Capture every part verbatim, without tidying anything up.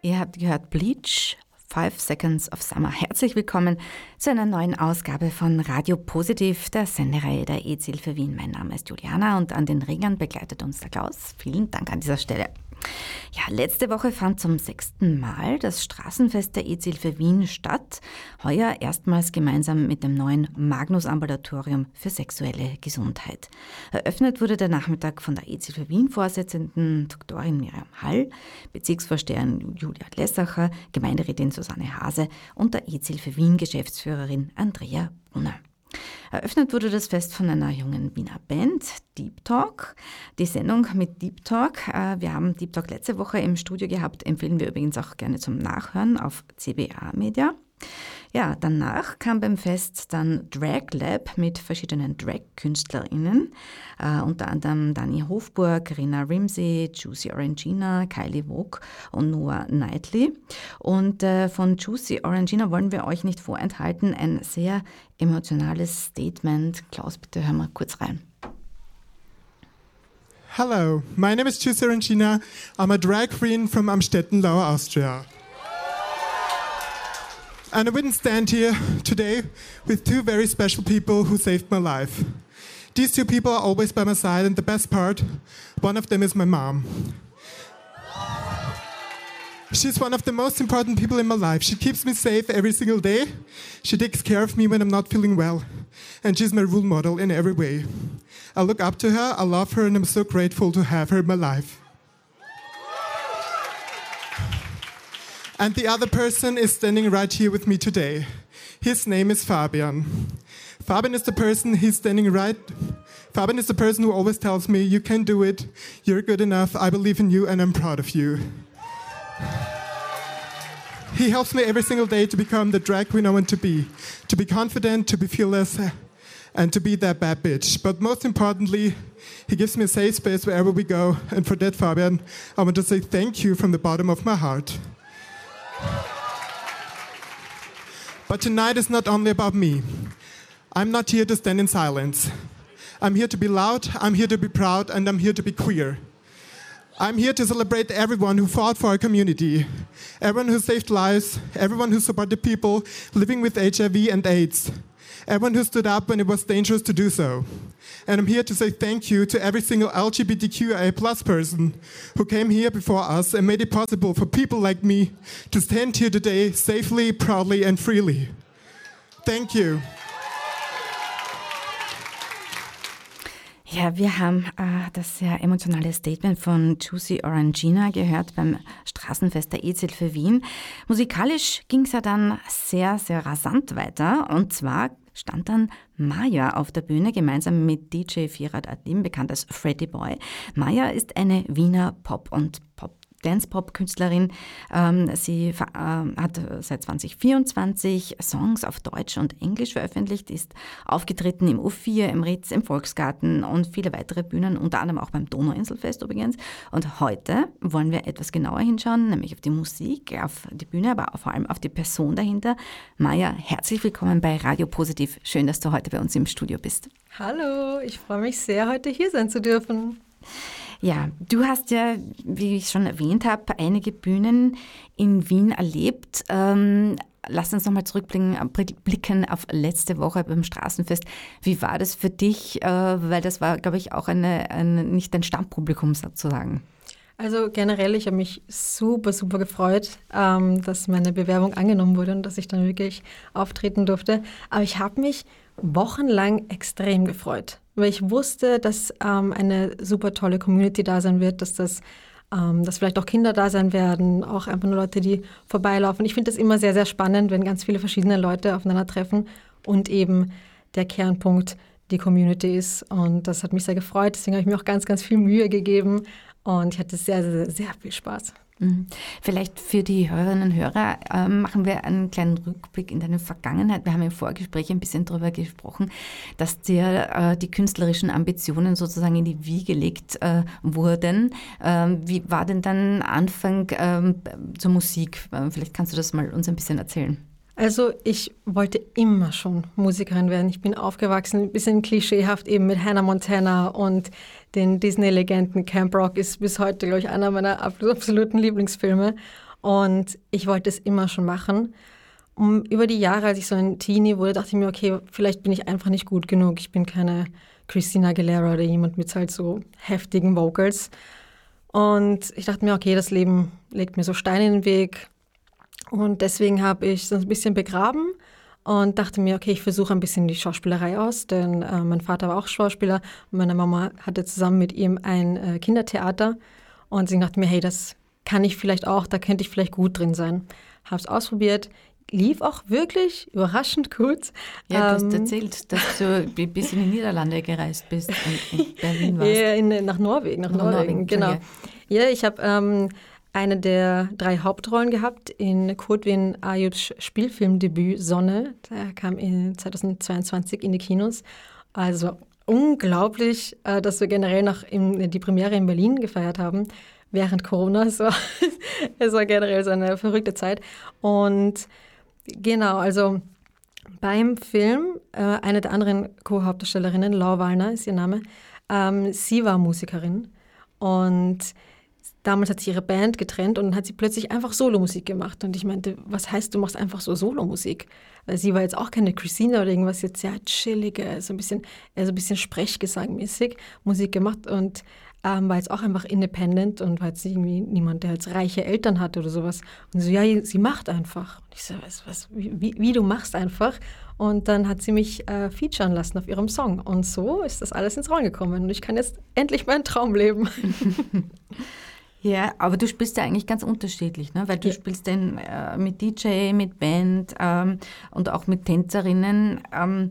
Ihr habt gehört Bleach, Five Seconds of Summer. Herzlich willkommen zu einer neuen Ausgabe von Radio Positiv, der Sendereihe der AIDS-Hilfe Wien. Mein Name ist Juliana und an den Ringern begleitet uns der Klaus. Vielen Dank an dieser Stelle. Ja, letzte Woche fand zum sechsten Mal das Straßenfest der AIDS-Hilfe Wien statt. Heuer erstmals gemeinsam mit dem neuen Magnus-Ambulatorium für sexuelle Gesundheit. Eröffnet wurde der Nachmittag von der AIDS-Hilfe Wien-Vorsitzenden Doktorin Miriam Hall, Bezirksvorsteherin Julia Lessacher, Gemeinderätin Susanne Hase und der AIDS-Hilfe Wien-Geschäftsführerin Andrea Brunner. Eröffnet wurde das Fest von einer jungen Wiener Band, Deep Talk. Die Sendung mit Deep Talk, wir haben Deep Talk letzte Woche im Studio gehabt, empfehlen wir übrigens auch gerne zum Nachhören auf C B A Media. Ja, danach kam beim Fest dann Drag Lab mit verschiedenen Drag-KünstlerInnen, äh, unter anderem Dani Hofburg, Rina Rimsey, Juicy Orangina, Kylie Vogue und Noah Knightley. Und äh, von Juicy Orangina wollen wir euch nicht vorenthalten, ein sehr emotionales Statement. Klaus, bitte hör mal kurz rein. Hello, my name is Juicy Orangina. I'm a drag queen from Amstetten, Lower Austria. And I wouldn't stand here today with two very special people who saved my life. These two people are always by my side, and the best part, one of them is my mom. She's one of the most important people in my life. She keeps me safe every single day. She takes care of me when I'm not feeling well. And she's my role model in every way. I look up to her, I love her, and I'm so grateful to have her in my life. And the other person is standing right here with me today. His name is Fabian. Fabian is the person, he's standing right. Fabian is the person who always tells me, you can do it, you're good enough, I believe in you, and I'm proud of you. He helps me every single day to become the drag queen I want to be. To be confident, to be fearless, and to be that bad bitch. But most importantly, he gives me a safe space wherever we go. And for that, Fabian, I want to say thank you from the bottom of my heart. But tonight is not only about me. I'm not here to stand in silence. I'm here to be loud, I'm here to be proud, and I'm here to be queer. I'm here to celebrate everyone who fought for our community, everyone who saved lives, everyone who supported people living with H I V and AIDS, everyone who stood up when it was dangerous to do so. And I'm here to say thank you to every single L G B T Q I A plus person who came here before us and made it possible for people like me to stand here today safely, proudly and freely. Thank you. Ja, wir haben äh, das sehr emotionale Statement von Juicy Orangina gehört beim Straßenfest der AIDS-Hilfe Wien. Musikalisch ging es ja dann sehr, sehr rasant weiter, und zwar stand dann Maya auf der Bühne gemeinsam mit D J Firat Adlim, bekannt als Freddy Boy. Maya ist eine Wiener Pop- und Pop Dance-Pop-Künstlerin. Ähm, sie äh, hat seit zwanzig vierundzwanzig Songs auf Deutsch und Englisch veröffentlicht, ist aufgetreten im U vier, im Ritz, im Volksgarten und viele weitere Bühnen, unter anderem auch beim Donauinselfest übrigens. Und heute wollen wir etwas genauer hinschauen, nämlich auf die Musik, auf die Bühne, aber vor allem auf die Person dahinter. Maya, herzlich willkommen bei Radio Positiv. Schön, dass du heute bei uns im Studio bist. Hallo, ich freue mich sehr, heute hier sein zu dürfen. Ja, du hast ja, wie ich schon erwähnt habe, einige Bühnen in Wien erlebt. Ähm, lass uns nochmal zurückblicken auf letzte Woche beim Straßenfest. Wie war das für dich? Äh, weil das war, glaube ich, auch eine, eine, nicht ein Stammpublikum sozusagen. Also generell, ich habe mich super, super gefreut, ähm, dass meine Bewerbung angenommen wurde und dass ich dann wirklich auftreten durfte. Aber ich habe mich wochenlang extrem gefreut, weil ich wusste, dass ähm, eine super tolle Community da sein wird, dass das, ähm, dass vielleicht auch Kinder da sein werden, auch einfach nur Leute, die vorbeilaufen. Ich finde das immer sehr, sehr spannend, wenn ganz viele verschiedene Leute aufeinandertreffen und eben der Kernpunkt die Community ist. Und das hat mich sehr gefreut, deswegen habe ich mir auch ganz, ganz viel Mühe gegeben und ich hatte sehr, sehr, sehr viel Spaß. Vielleicht für die Hörerinnen und Hörer äh, machen wir einen kleinen Rückblick in deine Vergangenheit. Wir haben im Vorgespräch ein bisschen darüber gesprochen, dass dir äh, die künstlerischen Ambitionen sozusagen in die Wiege gelegt äh, wurden. Ähm, wie war denn dein Anfang ähm, zur Musik? Äh, vielleicht kannst du das mal uns ein bisschen erzählen. Also ich wollte immer schon Musikerin werden. Ich bin aufgewachsen, ein bisschen klischeehaft eben mit Hannah Montana und den Disney-Legenden. Camp Rock ist bis heute, glaube ich, einer meiner absoluten Lieblingsfilme. Und ich wollte es immer schon machen. Um, über die Jahre, als ich so ein Teenie wurde, dachte ich mir, okay, vielleicht bin ich einfach nicht gut genug. Ich bin keine Christina Aguilera oder jemand mit halt so heftigen Vocals. Und ich dachte mir, okay, das Leben legt mir so Steine in den Weg. Und deswegen habe ich so ein bisschen begraben und dachte mir, okay, ich versuche ein bisschen die Schauspielerei aus, denn äh, mein Vater war auch Schauspieler und meine Mama hatte zusammen mit ihm ein äh, Kindertheater. Und sie dachte mir, hey, das kann ich vielleicht auch, da könnte ich vielleicht gut drin sein. Habe es ausprobiert, lief auch wirklich überraschend gut. Ja, du ähm, hast erzählt, dass du bis in die Niederlande gereist bist und in Berlin warst. Ja, in, nach Norwegen, nach, nach Norwegen, Norwegen, genau. Ja, ja ich habe ähm, eine der drei Hauptrollen gehabt in Kurtwin Ayubs Spielfilmdebüt Sonne. Der kam in zweitausendzweiundzwanzig in die Kinos. Also unglaublich, äh, dass wir generell noch in, die Premiere in Berlin gefeiert haben. Während Corona. Es war, es war generell so eine verrückte Zeit. Und genau, also beim Film, äh, eine der anderen Co-Hauptdarstellerinnen, Laura Wallner ist ihr Name, ähm, sie war Musikerin. Und damals hat sie ihre Band getrennt und dann hat sie plötzlich einfach Solomusik gemacht. Und ich meinte, was heißt, du machst einfach so Solomusik? Weil sie war jetzt auch keine Christina oder irgendwas, jetzt sehr chillige, so ein bisschen, eher so ein bisschen Sprechgesangmäßig Musik gemacht und Ähm, war jetzt auch einfach independent und war jetzt irgendwie niemand, der jetzt reiche Eltern hatte oder sowas. Und so, ja, sie macht einfach. Und ich so, was, was, wie, wie du machst einfach? Und dann hat sie mich äh, featuren lassen auf ihrem Song. Und so ist das alles ins Rollen gekommen. Und ich kann jetzt endlich meinen Traum leben. Ja, aber du spielst ja eigentlich ganz unterschiedlich, ne? Weil du ja. spielst dann äh, mit D J, mit Band ähm, und auch mit Tänzerinnen. Ähm,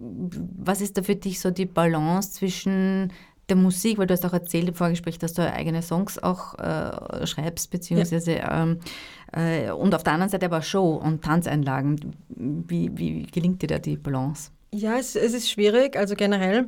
was ist da für dich so die Balance zwischen der Musik, weil du hast auch erzählt im Vorgespräch, dass du eigene Songs auch äh, schreibst, beziehungsweise ja. ähm, äh, und auf der anderen Seite aber Show und Tanzeinlagen. Wie, wie gelingt dir da die Balance? Ja, es, es ist schwierig, also generell.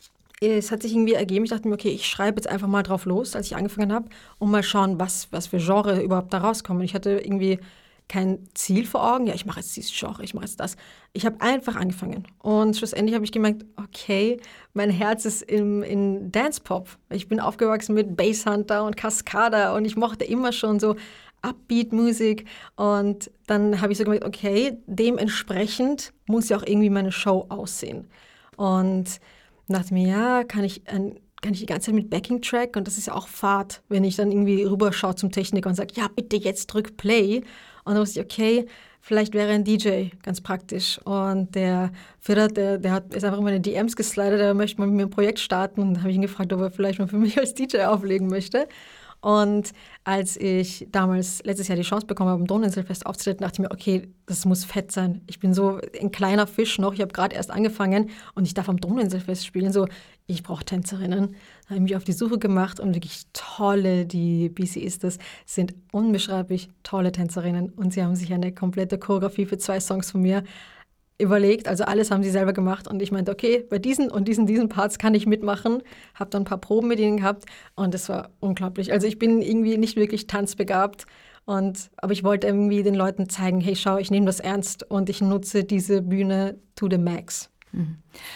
Es hat sich irgendwie ergeben, ich dachte mir, okay, ich schreibe jetzt einfach mal drauf los, als ich angefangen habe, und mal schauen, was, was für Genre überhaupt da rauskommen. Ich hatte irgendwie kein Ziel vor Augen, ja, ich mache jetzt dieses Genre, ich mache jetzt das. Ich habe einfach angefangen und schlussendlich habe ich gemerkt, okay, mein Herz ist im, in Dance-Pop. Ich bin aufgewachsen mit Basshunter und Cascada und ich mochte immer schon so Upbeat-Musik und dann habe ich so gemerkt, okay, dementsprechend muss ja auch irgendwie meine Show aussehen. Und dachte mir, ja, kann ich ein kann ich die ganze Zeit mit Backing-Track und das ist ja auch Fahrt, wenn ich dann irgendwie rüberschaue zum Techniker und sage, ja, bitte jetzt drück Play. Und dann wusste ich, okay, vielleicht wäre ein D J ganz praktisch. Und der Firat, der, der hat, ist einfach in meine D Ms geslidet, der möchte mal mit mir ein Projekt starten. Und dann habe ich ihn gefragt, ob er vielleicht mal für mich als D J auflegen möchte. Und als ich damals letztes Jahr die Chance bekommen habe, am Donauinselfest aufzutreten, dachte ich mir, okay, das muss fett sein. Ich bin so ein kleiner Fisch noch, ich habe gerade erst angefangen und ich darf am Donauinselfest spielen. So, ich brauche Tänzerinnen. Da habe ich mich auf die Suche gemacht und wirklich tolle, die B C ist das, sind unbeschreiblich tolle Tänzerinnen. Und sie haben sich eine komplette Choreografie für zwei Songs von mir überlegt, also alles haben sie selber gemacht und ich meinte, okay, bei diesen und diesen, diesen Parts kann ich mitmachen, habe dann ein paar Proben mit ihnen gehabt und das war unglaublich. Also ich bin irgendwie nicht wirklich tanzbegabt, und, aber ich wollte irgendwie den Leuten zeigen, hey, schau, ich nehme das ernst und ich nutze diese Bühne to the max. Mhm.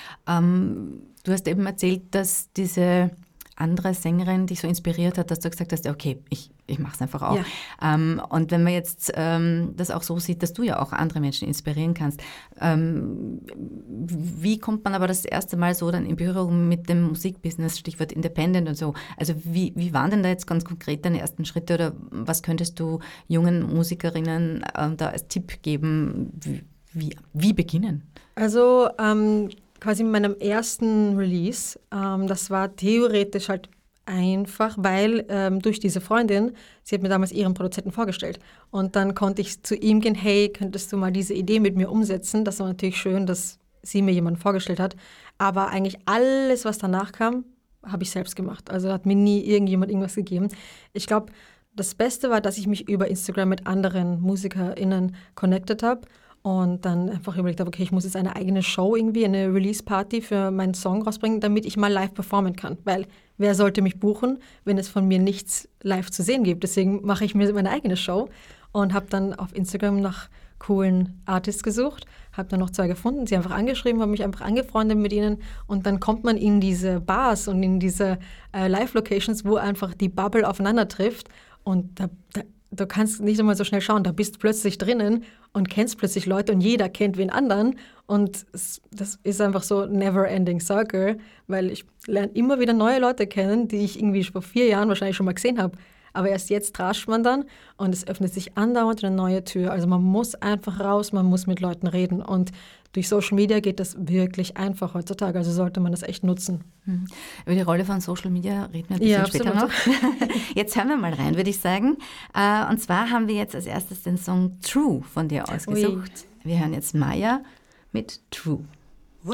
Ähm, du hast eben erzählt, dass diese andere Sängerin dich so inspiriert hat, dass du gesagt hast, okay, ich, ich mache es einfach auch. Ja. Ähm, und wenn man jetzt ähm, das auch so sieht, dass du ja auch andere Menschen inspirieren kannst, ähm, wie kommt man aber das erste Mal so dann in Berührung mit dem Musikbusiness, Stichwort Independent und so? Also wie, wie waren denn da jetzt ganz konkret deine ersten Schritte oder was könntest du jungen Musikerinnen äh, da als Tipp geben, wie, wie, wie beginnen? Also ähm quasi mit meinem ersten Release, ähm, das war theoretisch halt einfach, weil ähm, durch diese Freundin, sie hat mir damals ihren Produzenten vorgestellt und dann konnte ich zu ihm gehen, hey, könntest du mal diese Idee mit mir umsetzen? Das war natürlich schön, dass sie mir jemanden vorgestellt hat, aber eigentlich alles, was danach kam, habe ich selbst gemacht. Also hat mir nie irgendjemand irgendwas gegeben. Ich glaube, das Beste war, dass ich mich über Instagram mit anderen MusikerInnen connected habe und dann einfach überlegt habe, okay, ich muss jetzt eine eigene Show irgendwie, eine Release-Party für meinen Song rausbringen, damit ich mal live performen kann. Weil wer sollte mich buchen, wenn es von mir nichts live zu sehen gibt? Deswegen mache ich mir meine eigene Show und habe dann auf Instagram nach coolen Artists gesucht, habe dann noch zwei gefunden, sie einfach angeschrieben, habe mich einfach angefreundet mit ihnen und dann kommt man in diese Bars und in diese äh, Live-Locations, wo einfach die Bubble aufeinander trifft und da, da du kannst nicht einmal so schnell schauen, da bist du plötzlich drinnen und kennst plötzlich Leute und jeder kennt wen anderen und das ist einfach so never-ending circle, weil ich lerne immer wieder neue Leute kennen, die ich irgendwie vor vier Jahren wahrscheinlich schon mal gesehen habe. Aber erst jetzt trascht man dann und es öffnet sich andauernd eine neue Tür. Also man muss einfach raus, man muss mit Leuten reden und durch Social Media geht das wirklich einfach heutzutage, also sollte man das echt nutzen. Mhm. Über die Rolle von Social Media reden wir ein bisschen ja, später noch. Jetzt hören wir mal rein, würde ich sagen. Und zwar haben wir jetzt als erstes den Song True von dir ausgesucht. Ui. Wir hören jetzt Maya mit True.